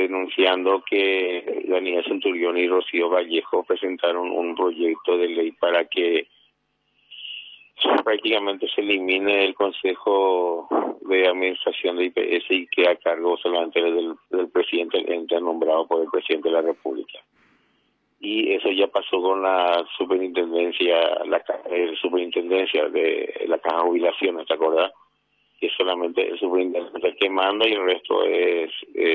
denunciando que Daniel Centurión y Rocío Vallejo presentaron un proyecto de ley para que prácticamente se elimine el Consejo de Administración de IPS y que a cargo solamente del presidente, el ente nombrado por el presidente de la República. Y eso ya pasó con la superintendencia, superintendencia de la Caja de Jubilaciones, ¿te acordás? Que solamente el superintendente que manda y el resto es,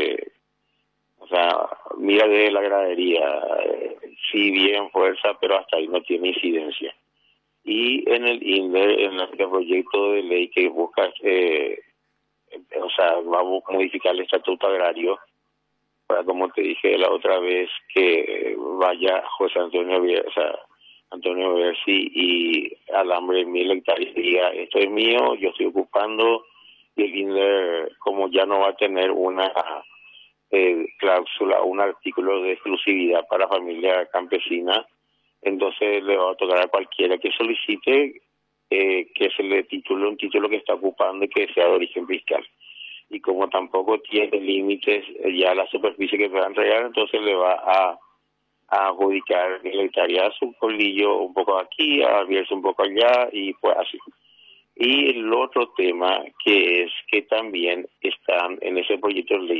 mira de la gradería, sí bien fuerza, pero hasta ahí no tiene incidencia. Y en el INDER, en el proyecto de ley que busca, va a modificar el estatuto agrario, para, como te dije la otra vez, que vaya José Antonio Bersi y Alambre 1000 hectáreas diga, esto es mío, yo estoy ocupando, y el INDER, como ya no va a tener una cláusula, un artículo de exclusividad para familia campesina, entonces le va a tocar a cualquiera que solicite que se le titule un título que está ocupando y que sea de origen fiscal. Y como tampoco tiene límites ya la superficie que pueda entregar, entonces le va a adjudicar la hectárea a su colillo un poco aquí, a abrirse un poco allá y pues así. Y el otro tema que es que también están en ese proyecto de ley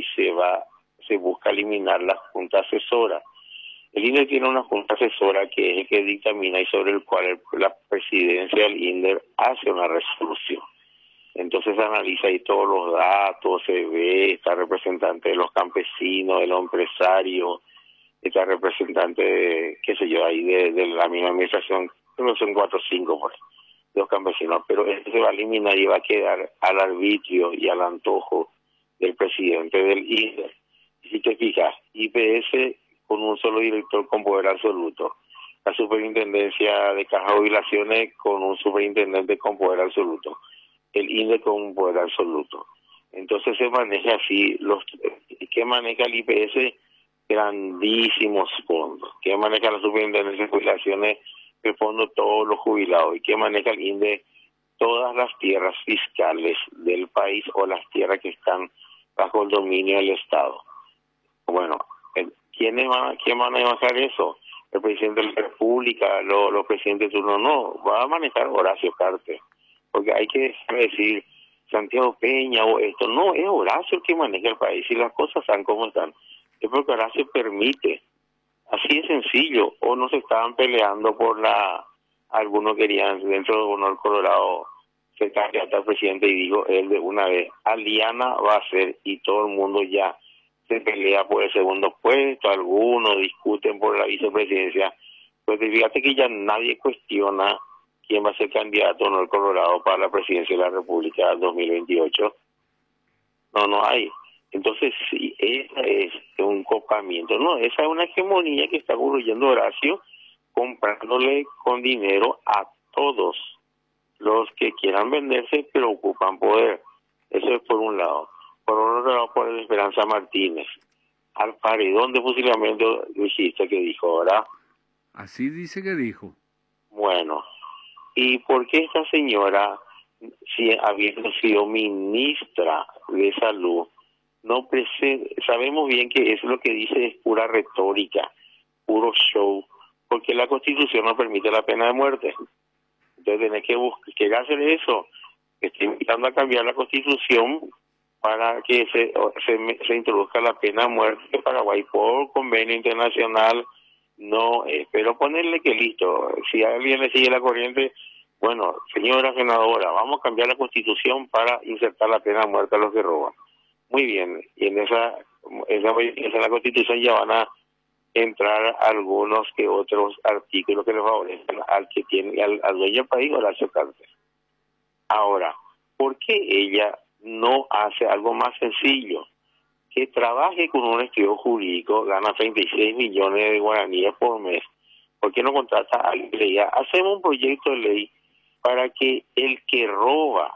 se busca eliminar la junta asesora. El INDER tiene una junta asesora que es el que dictamina y sobre el cual la presidencia del INDER hace una resolución. Entonces analiza ahí todos los datos, se ve, está representante de los campesinos, de los empresarios, está representante de, qué sé yo, ahí de la misma administración, creo que son 4 o 5 por ahí, de los campesinos, pero esto se va a eliminar y va a quedar al arbitrio y al antojo del presidente del INDER. Y si te fijas, IPS con un solo director con poder absoluto, la superintendencia de Caja de Jubilaciones con un superintendente con poder absoluto, el INDER con un poder absoluto. Entonces se maneja así, ¿qué maneja el IPS? Grandísimos fondos. ¿Qué maneja la superintendencia de jubilaciones? El fondo todos los jubilados. ¿Y qué maneja el INDER? Todas las tierras fiscales del país o las tierras que están bajo el dominio del Estado. Bueno, ¿quién van a manejar eso? El presidente de la República, los presidentes de turno, no, va a manejar Horacio Cartes, porque hay que decir Santiago Peña o esto, no, es Horacio el que maneja el país y las cosas están como están. Es porque Horacio permite, así de sencillo, o no se estaban peleando por algunos querían dentro de Honor Colorado se candidata al presidente y dijo él de una vez, Aliana va a ser y todo el mundo ya se pelea por el segundo puesto, algunos discuten por la vicepresidencia, pues fíjate que ya nadie cuestiona quién va a ser candidato en el Colorado para la presidencia de la República del 2028. No hay. Entonces, sí, esa es un copamiento. No, esa es una hegemonía que está construyendo Horacio, comprándole con dinero a todos los que quieran venderse, pero ocupan poder. Eso es por un lado. Por otro lado, por el Esperanza Martínez. Al paredón de fusilamiento dijiste que dijo, ¿verdad? Así dice que dijo. Bueno, ¿y por qué esta señora, si habiendo sido ministra de Salud, no sabemos bien que eso lo que dice es pura retórica, puro show, porque la Constitución no permite la pena de muerte? Entonces tenés que hacer eso, que está invitando a cambiar la Constitución para que se introduzca la pena de muerte en Paraguay por convenio internacional. No, pero ponerle que listo, si alguien le sigue la corriente, bueno, señora senadora, vamos a cambiar la Constitución para insertar la pena de muerte a los que roban. Muy bien, y en esa la Constitución ya van a entrar algunos que otros artículos que le favorecen al que tiene, al dueño del país, Horacio Cartes. Ahora, ¿por qué ella no hace algo más sencillo? Que trabaje con un estudio jurídico, gana 36 millones de guaraníes por mes. ¿Por qué no contrata a alguien que le diga, hacemos un proyecto de ley para que el que roba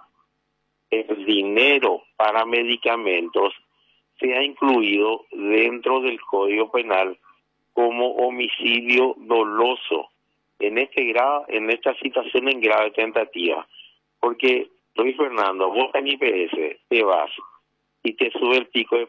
el dinero para medicamentos sea incluido dentro del Código Penal como homicidio doloso en esta situación en grave tentativa? Porque, Luis Fernando, vos en IPS te vas y te sube el pico de